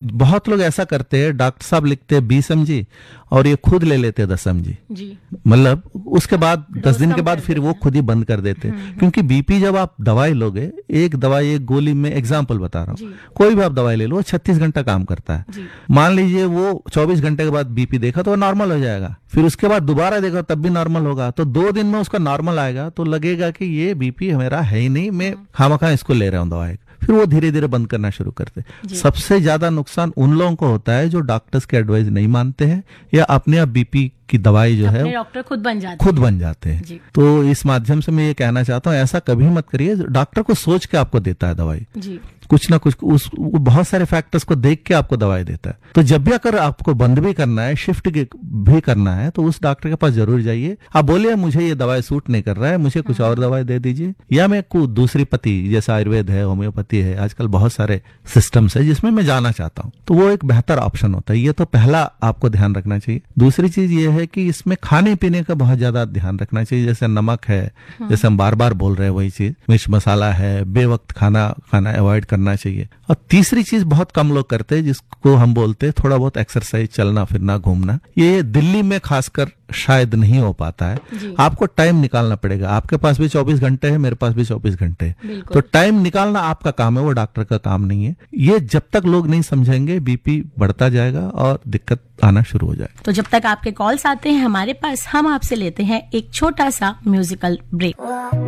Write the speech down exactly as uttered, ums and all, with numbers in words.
बहुत लोग ऐसा करते हैं, डॉक्टर साहब लिखते हैं बीस एम जी और ये खुद ले लेते हैं दस एम जी, मतलब उसके बाद दस दिन के बाद फिर वो खुद ही बंद कर देते हैं। क्योंकि बीपी जब आप दवाई लोगे, एक दवाई एक गोली में एग्जाम्पल बता रहा हूँ, कोई भी आप दवाई ले लो छत्तीस घंटा काम करता है। मान लीजिए वो चौबीस घंटे के बाद बीपी देखा तो वो नॉर्मल हो जाएगा, फिर उसके बाद दोबारा देखा तब भी नॉर्मल होगा, तो दो दिन में उसका नॉर्मल आएगा तो लगेगा कि ये बीपी मेरा है ही नहीं, मैं खामखा इसको ले रहा हूँ दवाई, फिर वो धीरे धीरे बंद करना शुरू करते। सबसे ज्यादा नुकसान उन लोगों को होता है जो डॉक्टर्स के एडवाइस नहीं मानते हैं या अपने आप बीपी की दवाई जो है डॉक्टर खुद बन जाते खुद बन जाते हैं। तो इस माध्यम से मैं ये कहना चाहता हूँ, ऐसा कभी मत करिए। डॉक्टर को सोच के आपको देता है दवाई, कुछ ना कुछ उस बहुत सारे फैक्टर्स को देख के आपको दवाई देता है। तो जब भी अगर आपको बंद भी करना है, शिफ्ट भी करना है, तो उस डॉक्टर के पास जरूर जाइए। आप बोलिए मुझे ये दवाई सूट नहीं कर रहा है, मुझे कुछ और दवाई दे दीजिए, या मैं कोई दूसरी पति जैसे आयुर्वेद है, होम्योपैथी है, आजकल बहुत सारे सिस्टम्स है जिसमें मैं जाना चाहता हूँ, तो वो एक बेहतर ऑप्शन होता है। ये तो पहला आपको ध्यान रखना चाहिए। दूसरी चीज ये है कि इसमें खाने पीने का बहुत ज्यादा ध्यान रखना चाहिए। जैसे नमक है, जैसे हम बार बार बोल रहे हैं वही चीज, मिर्च मसाला है, बेवक्त खाना खाना अवॉइड करना चाहिए। और तीसरी चीज बहुत कम लोग करते हैं जिसको हम बोलते हैं थोड़ा बहुत एक्सरसाइज, चलना फिरना, घूमना। ये दिल्ली में खासकर शायद नहीं हो पाता है। आपको टाइम निकालना पड़ेगा। आपके पास भी चौबीस घंटे है, मेरे पास भी चौबीस घंटे है, तो टाइम निकालना आपका काम है, वो डॉक्टर का काम नहीं है। ये जब तक लोग नहीं समझेंगे बीपी बढ़ता जाएगा और दिक्कत आना शुरू हो जाएगा। तो जब तक आपके कॉल्स आते हैं हमारे पास, हम आपसे लेते हैं एक छोटा सा म्यूजिकल ब्रेक।